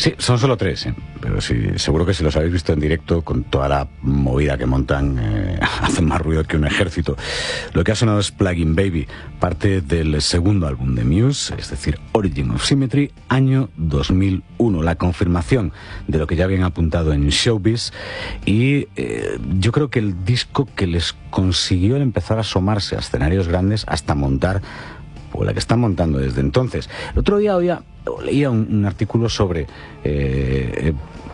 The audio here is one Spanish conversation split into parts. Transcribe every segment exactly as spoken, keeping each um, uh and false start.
Sí, son solo tres, ¿eh? Pero sí, seguro que si los habéis visto en directo, con toda la movida que montan, eh, hacen más ruido que un ejército. Lo que ha sonado es Plug-in Baby, parte del segundo álbum de Muse, es decir, Origin of Symmetry, año dos mil uno. La confirmación de lo que ya habían apuntado en Showbiz, y eh, yo creo que el disco que les consiguió el empezar a asomarse a escenarios grandes hasta montar, o la que están montando desde entonces. El otro día oía, leía un, un artículo sobre eh,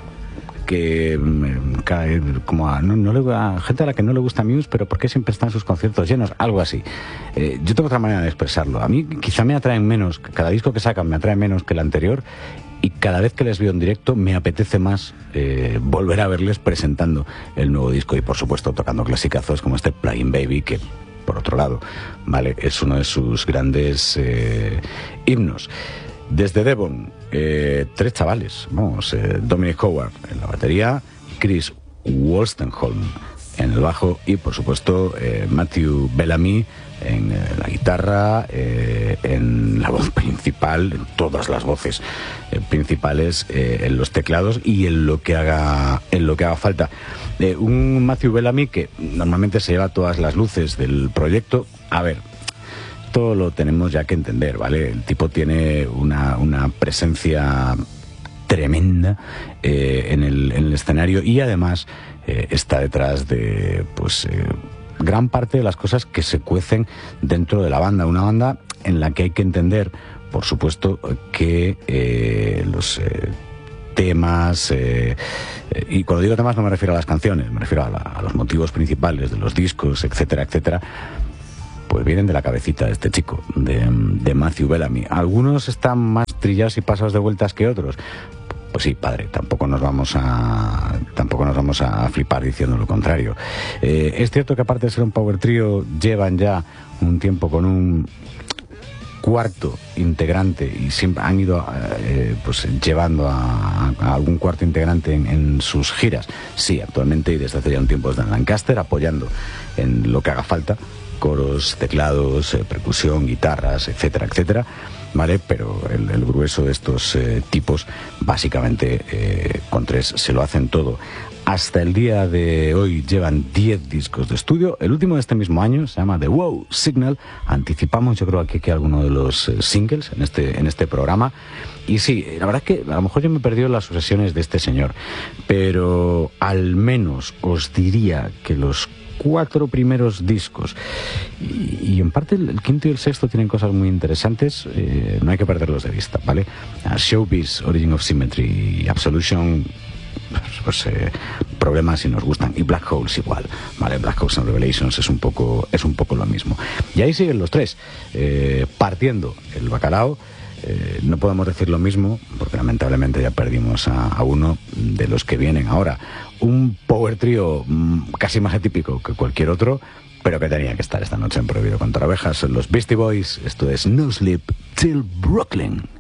que cae como a, no, no le, a gente a la que no le gusta Muse, pero ¿por qué siempre están sus conciertos llenos? Algo así. Eh, yo tengo otra manera de expresarlo. A mí quizá me atraen menos, cada disco que sacan me atrae menos que el anterior, y cada vez que les veo en directo me apetece más eh, volver a verles presentando el nuevo disco y, por supuesto, tocando clasicazos como este Plug-in Baby, que, por otro lado, vale, es uno de sus grandes eh, himnos. Desde Devon, eh, tres chavales, vamos, eh, Dominic Howard en la batería, Chris Wolstenholme en el bajo y, por supuesto, eh, Matthew Bellamy en eh, la guitarra, eh, en la voz principal, en todas las voces eh, principales, eh, en los teclados y en lo que haga, en lo que haga falta. Eh, un Matthew Bellamy que normalmente se lleva todas las luces del proyecto. A ver, esto lo tenemos ya que entender, ¿vale? El tipo tiene una, una presencia tremenda eh, en, el, en el escenario, y además eh, está detrás de, pues, eh, gran parte de las cosas que se cuecen dentro de la banda. Una banda en la que hay que entender, por supuesto, que eh, los eh, temas, eh, eh, y cuando digo temas no me refiero a las canciones, me refiero a, la, a los motivos principales de los discos, etcétera, etcétera, pues vienen de la cabecita de este chico, de, de Matthew Bellamy. Algunos están más trillados y pasados de vueltas que otros. Pues sí, padre, tampoco nos vamos a tampoco nos vamos a flipar diciendo lo contrario. Eh, es cierto que, aparte de ser un power trio, llevan ya un tiempo con un cuarto integrante y siempre han ido eh, pues llevando a, a algún cuarto integrante en, en sus giras. Sí, actualmente y desde hace ya un tiempo desde Lancaster, apoyando en lo que haga falta, coros, teclados, eh, percusión, guitarras, etcétera, etcétera, ¿vale? Pero el, el grueso de estos eh, tipos, básicamente eh, con tres se lo hacen todo. Hasta el día de hoy llevan diez discos de estudio. El último de este mismo año se llama The Wow Signal. Anticipamos, yo creo, aquí que alguno de los eh, singles en este, en este programa. Y sí, la verdad es que a lo mejor yo me he perdido las sucesiones de este señor, pero al menos os diría que los cuatro primeros discos y, y en parte el, el quinto y el sexto tienen cosas muy interesantes, eh, no hay que perderlos de vista, ¿vale? Uh, Showbiz, Origin of Symmetry y Absolution, pues eh, problemas si nos gustan, y Black Holes igual, ¿vale? Black Holes and Revelations es un poco, es un poco lo mismo. Y ahí siguen los tres, eh, partiendo el bacalao. Eh, no podemos decir lo mismo, porque lamentablemente ya perdimos a, a uno de los que vienen ahora. Un power trio mmm, casi más atípico que cualquier otro, pero que tenía que estar esta noche en Prohibido Contar Ovejas. Los Beastie Boys, esto es No Sleep Till Brooklyn.